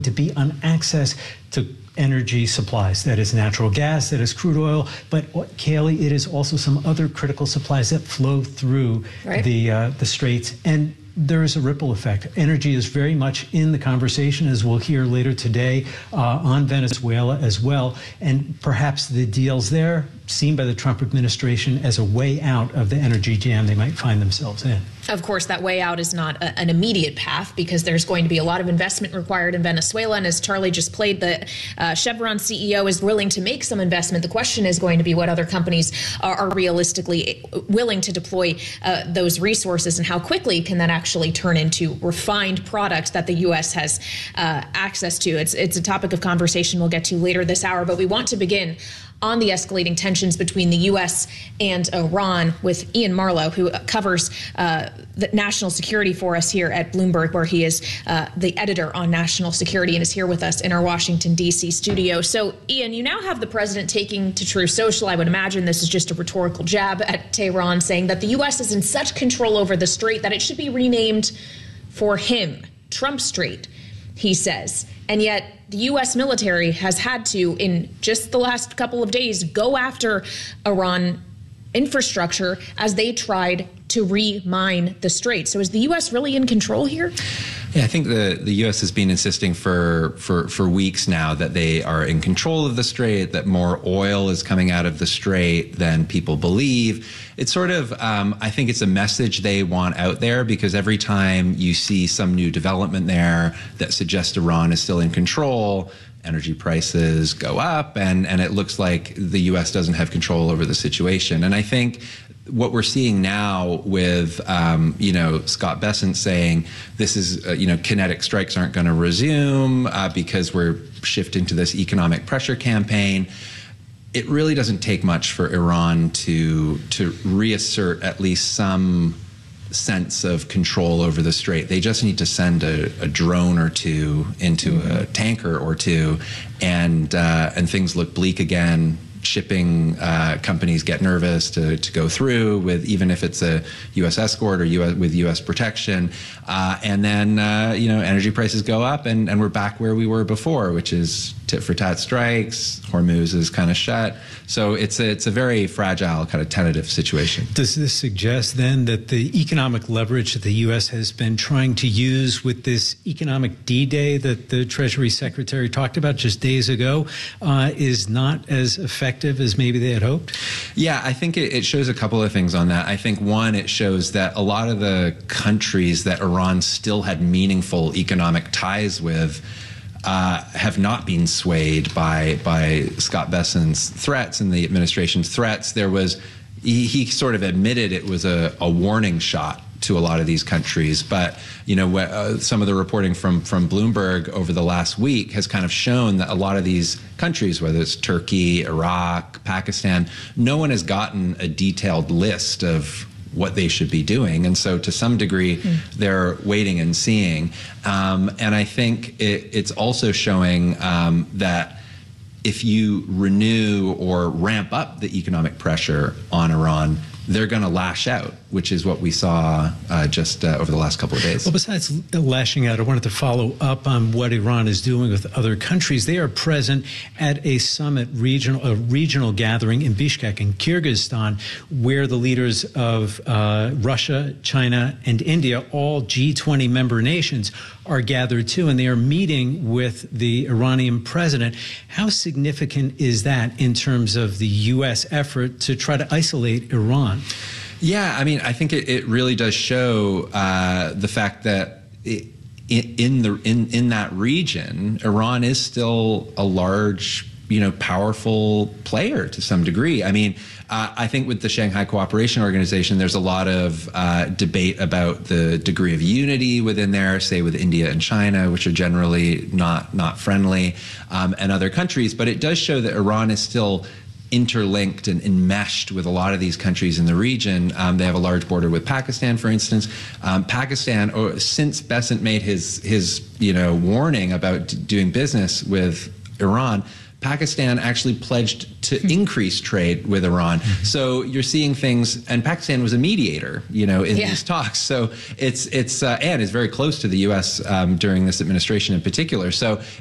to be on access to energy supplies. That is natural gas, that is crude oil, but Kayleigh, it is also some other critical supplies that flow through the straits. And there is a ripple effect. Energy is very much in the conversation, as we'll hear later today, on Venezuela as well. And perhaps the deals there seen by the Trump administration as a way out of the energy jam they might find themselves in. Of course, that way out is not an immediate path, because there's going to be a lot of investment required in Venezuela. And as Charlie just played, the Chevron CEO is willing to make some investment. The question is going to be what other companies are realistically willing to deploy those resources, and how quickly can that actually turn into refined product that the U.S. has access to. It's a topic of conversation we'll get to later this hour, but we want to begin on the escalating tensions between the U.S. and Iran with Ian Marlowe, who covers the national security for us here at Bloomberg, where he is the editor on national security and is here with us in our Washington, D.C. studio. So, Ian, you now have the president taking to Truth Social. I would imagine this is just a rhetorical jab at Tehran, saying that the U.S. is in such control over the strait that it should be renamed for him, Trump Strait, he says. And yet the U.S. military has had to, in just the last couple of days, go after Iran infrastructure as they tried to re-mine the strait. So is the U.S. really in control here? Yeah, I think the U.S. has been insisting for weeks now that they are in control of the strait, that more oil is coming out of the strait than people believe. It's sort of, I think it's a message they want out there, because every time you see some new development there that suggests Iran is still in control, energy prices go up, and it looks like the U.S. doesn't have control over the situation. And I think what we're seeing now with, Scott Bessent saying this is, kinetic strikes aren't going to resume because we're shifting to this economic pressure campaign. It really doesn't take much for Iran to reassert at least some sense of control over the strait. They just need to send a drone or two into a tanker or two, and things look bleak again. Shipping companies get nervous to go through with, even if it's a U.S. escort or with U.S. protection, and then energy prices go up, and we're back where we were before, which is tit for tat strikes. Hormuz is kind of shut, so it's a very fragile, kind of tentative situation. Does this suggest then that the economic leverage that the U.S. has been trying to use with this economic D-Day that the Treasury Secretary talked about just days ago is not as effective as maybe they had hoped? Yeah, I think it shows a couple of things on that. I think, one, it shows that a lot of the countries that Iran still had meaningful economic ties with have not been swayed by Scott Bessent's threats and the administration's threats. He sort of admitted it was a warning shot to a lot of these countries, but some of the reporting from Bloomberg over the last week has kind of shown that a lot of these countries, whether it's Turkey, Iraq, Pakistan, no one has gotten a detailed list of what they should be doing, and so to some degree they're waiting and seeing. And I think it's also showing that if you renew or ramp up the economic pressure on Iran, they're going to lash out, which is what we saw just over the last couple of days. Well, besides lashing out, I wanted to follow up on what Iran is doing with other countries. They are present at a summit, a regional gathering in Bishkek in Kyrgyzstan, where the leaders of Russia, China, and India, all G20 member nations, are gathered too, and they are meeting with the Iranian president. How significant is that in terms of the U.S. effort to try to isolate Iran? Yeah, I mean, I think it really does show the fact that in that region, Iran is still a large, powerful player to some degree. I mean, I think with the Shanghai Cooperation Organization, there's a lot of debate about the degree of unity within there, say with India and China, which are generally not friendly, and other countries. But it does show that Iran is still interlinked and enmeshed with a lot of these countries in the region. They have a large border with Pakistan, for instance. Pakistan, since Bessent made his warning about doing business with Iran, Pakistan actually pledged to increase trade with Iran. So you're seeing things, and Pakistan was a mediator, in these talks. So it's and is very close to the U.S. During this administration in particular. So